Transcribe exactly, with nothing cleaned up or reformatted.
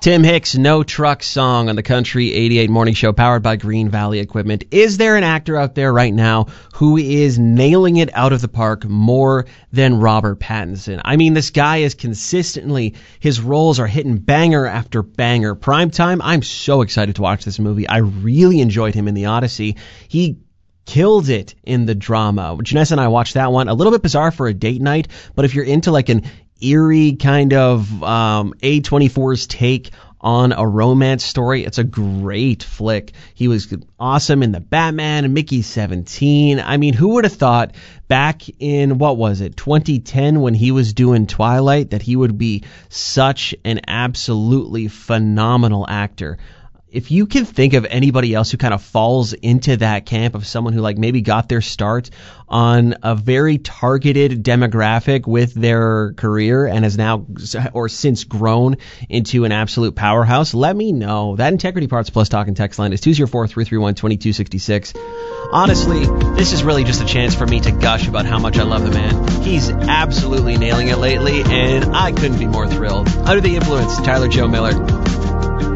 Tim Hicks, No Truck Song on the Country eighty-eight Morning Show, powered by Green Valley Equipment. Is there an actor out there right now who is nailing it out of the park more than Robert Pattinson? I mean, this guy is consistently, his roles are hitting banger after banger. Primetime, I'm so excited to watch this movie. I really enjoyed him in The Odyssey. He killed it in the drama. Janessa and I watched that one. A little bit bizarre for a date night, but if you're into like an eerie kind of um, A twenty-four's take on a romance story, it's a great flick. He was awesome in the Batman and Mickey seventeen. I mean, who would have thought back in, what was it, twenty ten, when he was doing Twilight, that he would be such an absolutely phenomenal actor? If you can think of anybody else who kind of falls into that camp of someone who like maybe got their start on a very targeted demographic with their career and has now or since grown into an absolute powerhouse, let me know. That Integrity Parts Plus talk and text line is two zero four, three three one, two two six six. Honestly, this is really just a chance for me to gush about how much I love the man. He's absolutely nailing it lately, and I couldn't be more thrilled. Under the influence, Tyler Joe Miller.